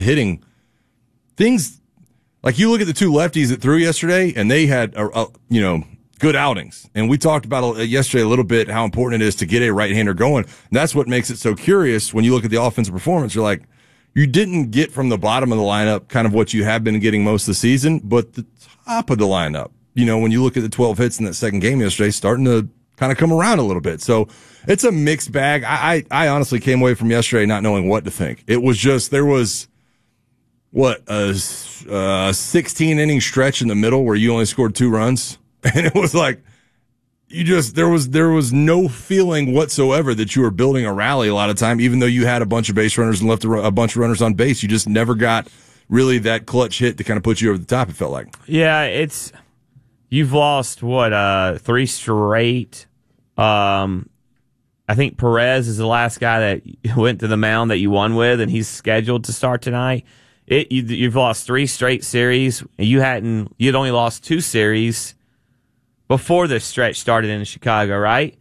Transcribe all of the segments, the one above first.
hitting things. Like you look at the two lefties that threw yesterday, and they had good outings. And we talked about yesterday a little bit how important it is to get a right-hander going. And that's what makes it so curious when you look at the offensive performance. You're like, you didn't get from the bottom of the lineup kind of what you have been getting most of the season, but the top of the lineup, when you look at the 12 hits in that second game yesterday, starting to kind of come around a little bit. So it's a mixed bag. I honestly came away from yesterday not knowing what to think. It was just, there was a 16-inning stretch in the middle where you only scored 2 runs. And it was like, there was no feeling whatsoever that you were building a rally a lot of time, even though you had a bunch of base runners and left a bunch of runners on base. You just never got really that clutch hit to kind of put you over the top, it felt like. Yeah, you've lost, 3 straight. I think Perez is the last guy that went to the mound that you won with, and he's scheduled to start tonight. You've lost 3 straight series. You'd only lost 2 series before this stretch started in Chicago, right?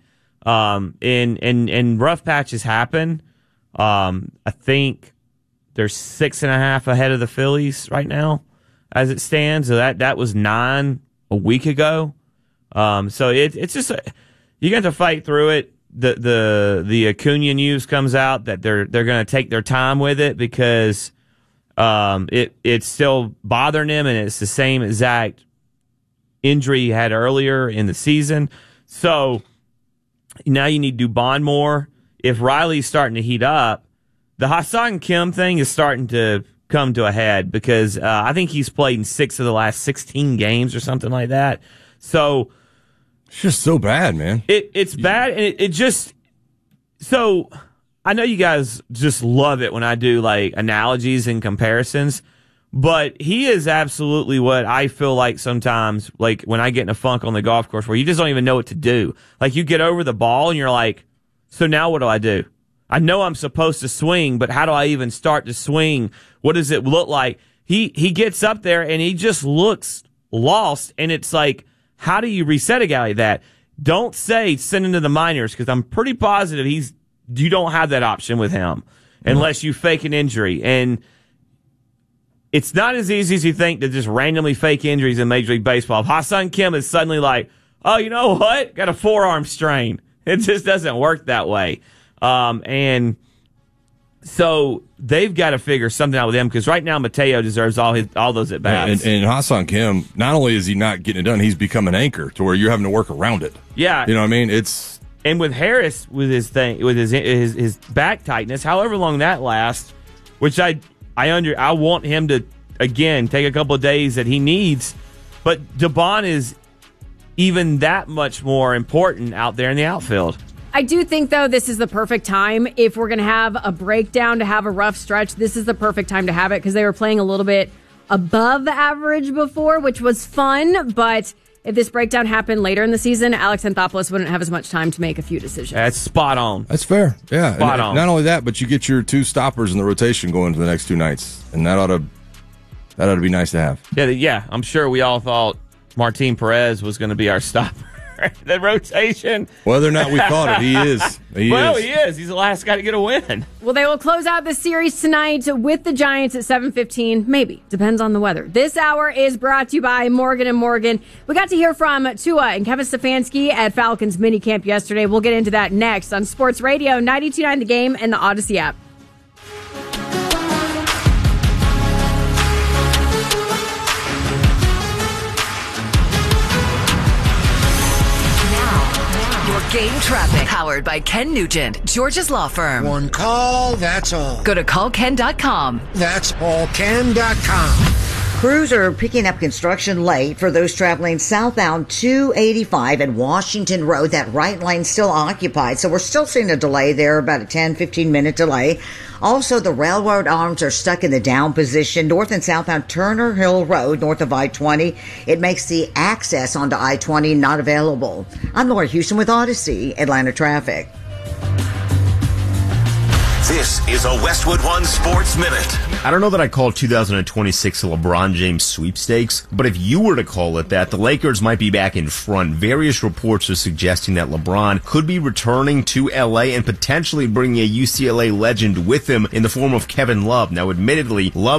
And rough patches happen. I think there's 6.5 ahead of the Phillies right now, as it stands. So that was 9 a week ago. So it's just you got to fight through it. The Acuna news comes out that they're going to take their time with it because it's still bothering him, and it's the same exact injury he had earlier in the season. So now you need Dubon more. If Riley's starting to heat up, the Ha-Seong Kim thing is starting to come to a head because I think he's played in 6 of the last 16 games or something like that. So it's just so bad, man. It's bad, and it just so I know you guys just love it when I do like analogies and comparisons. But he is absolutely what I feel like sometimes, like when I get in a funk on the golf course where you just don't even know what to do. Like you get over the ball and you're like, so now what do I do? I know I'm supposed to swing, but how do I even start to swing? What does it look like? He gets up there and he just looks lost. And it's like, how do you reset a guy like that? Don't say send him to the minors because I'm pretty positive you don't have that option with him unless you fake an injury. And it's not as easy as you think to just randomly fake injuries in Major League Baseball. If Ha-Seong Kim is suddenly like, oh, you know what? Got a forearm strain. It just doesn't work that way. And so they've got to figure something out with him because right now Mateo deserves all those at bats. And Ha-Seong Kim, not only is he not getting it done, he's become an anchor to where you're having to work around it. Yeah, you know what I mean. And with Harris with his thing with his back tightness, however long that lasts, which I want him to again take a couple of days that he needs, but Dubon is even that much more important out there in the outfield. I do think, though, this is the perfect time. If we're going to have a breakdown, to have a rough stretch, this is the perfect time to have it because they were playing a little bit above average before, which was fun. But if this breakdown happened later in the season, Alex Anthopoulos wouldn't have as much time to make a few decisions. That's spot on. That's fair. Yeah. Spot on. Not only that, but you get your 2 stoppers in the rotation going to the next 2 nights. And that ought to be nice to have. Yeah. I'm sure we all thought Martin Perez was going to be our stopper. The rotation. Whether or not we thought it, he is. He is. He's the last guy to get a win. Well, they will close out the series tonight with the Giants at 7:15. Maybe. Depends on the weather. This hour is brought to you by Morgan & Morgan. We got to hear from Tua and Kevin Stefanski at Falcons minicamp yesterday. We'll get into that next on Sports Radio 92.9 The Game and the Odyssey app. Game traffic. Powered by Ken Nugent, George's Law Firm. One call, that's all. Go to callken.com. That's allken.com. Crews are picking up construction late for those traveling southbound 285 and Washington Road. That right lane still occupied, so we're still seeing a delay there, about a 10-15-minute delay. Also, the railroad arms are stuck in the down position north and southbound Turner Hill Road, north of I-20. It makes the access onto I-20 not available. I'm Laura Houston with Odyssey, Atlanta Traffic. This is a Westwood One Sports Minute. I don't know that I call 2026 a LeBron James sweepstakes, but if you were to call it that, the Lakers might be back in front. Various reports are suggesting that LeBron could be returning to LA and potentially bringing a UCLA legend with him in the form of Kevin Love. Now, admittedly, Love